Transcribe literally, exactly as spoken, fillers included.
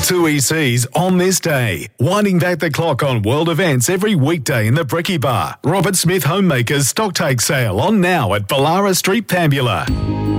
Tui C's on this day, winding back the clock on world events every weekday in the Bricky Bar. Robert Smith Homemakers stock take sale on now at Ballara Street, Pambula.